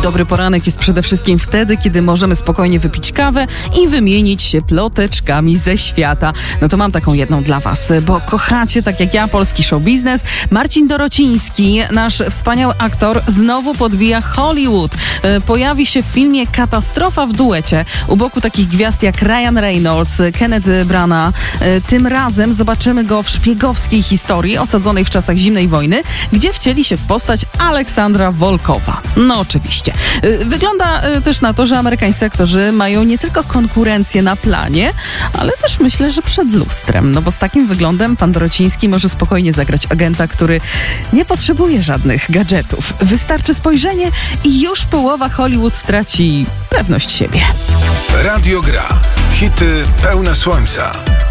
Dobry poranek jest przede wszystkim wtedy, kiedy możemy spokojnie wypić kawę i wymienić się ploteczkami ze świata. No to mam taką jedną dla was, bo kochacie, tak jak ja, polski show biznes. Marcin Dorociński, nasz wspaniały aktor, znowu podbija Hollywood. Pojawi się w filmie Katastrofa w duecie u boku takich gwiazd jak Ryan Reynolds, Kenneth Branagh. Tym razem zobaczymy go w szpiegowskiej historii osadzonej w czasach zimnej wojny, gdzie wcieli się w postać Aleksandra Wolkowa. No oczywiście. Wygląda też na to, że amerykańscy aktorzy mają nie tylko konkurencję na planie, ale też myślę, że przed lustrem. No bo z takim wyglądem pan Dorociński może spokojnie zagrać agenta, który nie potrzebuje żadnych gadżetów. Wystarczy spojrzenie i już połowa Hollywood traci pewność siebie. Radio Gra. Hity pełne słońca.